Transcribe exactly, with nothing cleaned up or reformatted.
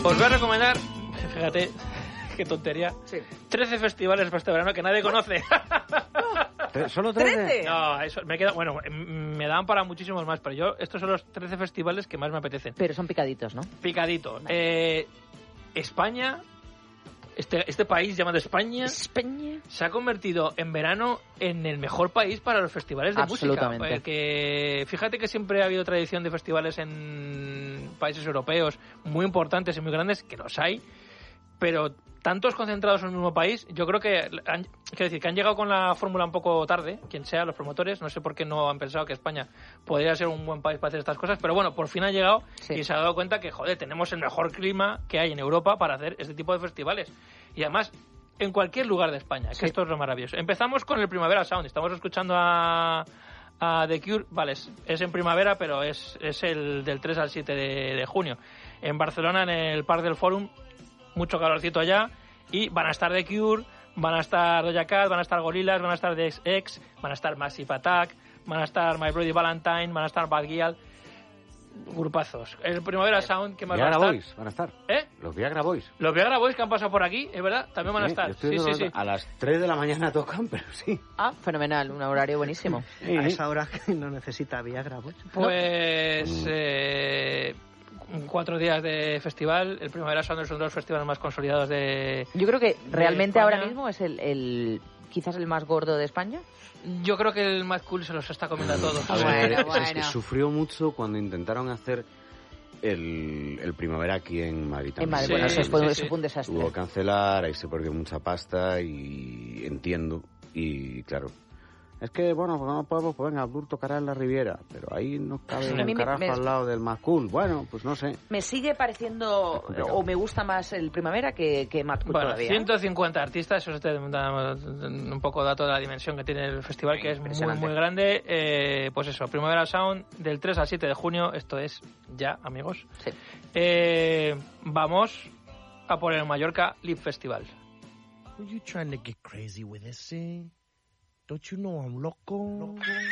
Os voy a recomendar, fíjate, qué tontería, Sí. trece festivales para este verano que nadie conoce. ¿Solo trece? ¿Trece? No, eso me queda, bueno, me dan para muchísimos más, pero yo, estos son los trece festivales que más me apetecen. Pero son picaditos, ¿no? Picadito. Eh, España, este, este país llamado España, España. se ha convertido en verano en el mejor país para los festivales de música. Absolutamente. Porque fíjate que siempre ha habido tradición de festivales en países europeos muy importantes y muy grandes, que los hay, pero tantos concentrados en un mismo país, yo creo que han, quiero decir, que han llegado con la fórmula un poco tarde, quien sea, los promotores, no sé por qué no han pensado que España podría ser un buen país para hacer estas cosas, pero bueno, por fin han llegado Sí. y se ha dado cuenta que, joder, tenemos el mejor clima que hay en Europa para hacer este tipo de festivales. Y además, en cualquier lugar de España, que Sí. esto es lo maravilloso. Empezamos con el Primavera Sound, estamos escuchando a, a The Cure, vale, es, es en primavera, pero es, es el del tres al siete de, de junio. En Barcelona, en el Parc del Fòrum, mucho calorcito allá, y van a estar The Cure, van a estar Doja Cat, van a estar Gorillaz, van a estar The X, van a estar Massive Attack, van a estar My Bloody Valentine, van a estar Bad Gyal, grupazos. El Primavera Sound, que más va a Viagra estar? Boys van a estar. ¿Eh? Los Viagra Boys. Los Viagra Boys que han pasado por aquí, es verdad, también van a Sí, estar. yo estoy Sí, sí, viendo sí. A las tres de la mañana tocan, pero sí. Ah, fenomenal, un horario buenísimo. A esa hora que no necesita Viagra, pues. Pues No. eh, cuatro días de festival. El Primavera Sound es uno de los festivales más consolidados de... Yo creo que realmente España. ahora mismo es el, el quizás el más gordo de España. Yo creo que el Mad Cool se los está comiendo a todos. A ver, Bueno, es- es bueno. que sufrió mucho cuando intentaron hacer el, el Primavera aquí en Madrid. En Madrid, Sí, bueno, eso fue, sí, eso sí. fue un desastre. Tuvo que cancelar, ahí se perdió mucha pasta y entiendo. Y claro, es que, bueno, pues no podemos, pues venga, Abdul tocará en la Riviera, pero ahí no cabe A mí un me- carajo me- al lado del más cool. Bueno, pues no sé. Me sigue pareciendo, complicado. o me gusta más el Primavera que, que Mad Cool Bueno, todavía. ciento cincuenta artistas, eso te da un poco dato de la dimensión que tiene el festival, que es muy, Impresionante. muy grande. Eh, pues eso, Primavera Sound del tres al siete de junio, esto es ya, amigos. Sí. Eh, vamos a por el Mallorca Live Festival. Were you trying to get crazy with this, eh? Don't you know I'm loco?